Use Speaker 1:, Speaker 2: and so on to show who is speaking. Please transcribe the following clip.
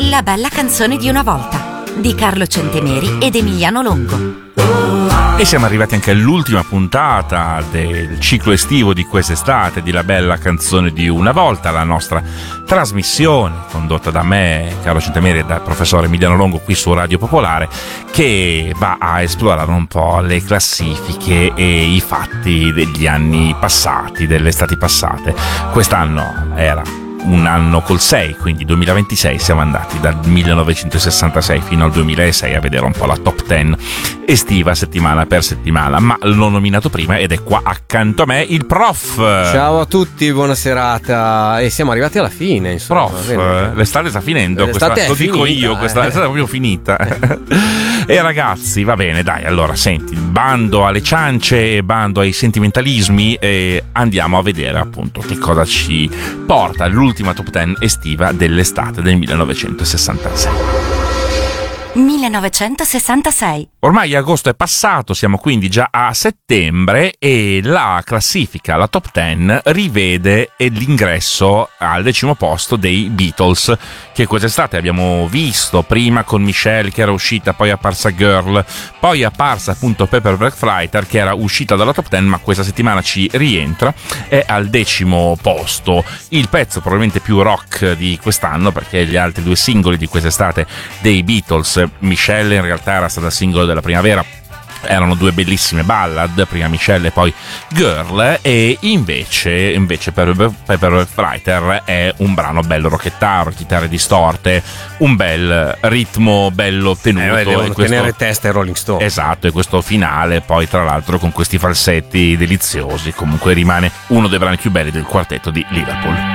Speaker 1: La bella canzone di una volta di Carlo Centemeri ed Emiliano Longo.
Speaker 2: E siamo arrivati anche all'ultima puntata del ciclo estivo di quest'estate di La bella canzone di una volta, la nostra trasmissione condotta da me, Carlo Centemeri, e dal professore Emiliano Longo qui su Radio Popolare, che va a esplorare un po' le classifiche e i fatti degli anni passati, delle estati passate. Quest'anno era un anno col 6, quindi 2026, siamo andati dal 1966 fino al 2006 a vedere un po' la top 10 estiva settimana per settimana, ma l'ho nominato prima ed è qua accanto a me il prof.
Speaker 3: Ciao a tutti, buona serata, e siamo arrivati alla fine, insomma.
Speaker 2: Prof, l'estate sta finendo,
Speaker 3: l'estate
Speaker 2: lo dico
Speaker 3: finita,
Speaker 2: io, questa l'estate è proprio finita. E ragazzi, va bene, dai, allora senti, bando alle ciance e bando ai sentimentalismi, e andiamo a vedere appunto che cosa ci porta l'ultima top 10 estiva dell'estate del 1966.
Speaker 1: 1966.
Speaker 2: Ormai agosto è passato, siamo quindi già a settembre e la classifica, la top 10, rivede l'ingresso al 10° posto dei Beatles, che quest'estate abbiamo visto prima con Michelle, che era uscita, poi è apparsa Girl, poi è apparsa appunto Paperback Writer, che era uscita dalla top 10 ma questa settimana ci rientra, è al 10° posto, il pezzo probabilmente più rock di quest'anno, perché gli altri due singoli di quest'estate dei Beatles, Michelle in realtà era stata singolo della primavera, erano due bellissime ballad, prima Michelle e poi Girl, e invece Paperback Writer è un brano bello rocchettaro, chitarre distorte, un bel ritmo bello tenuto,
Speaker 3: devono tenere testa ai Rolling Stone.
Speaker 2: Esatto, e questo finale poi tra l'altro con questi falsetti deliziosi, comunque rimane uno dei brani più belli del quartetto di Liverpool.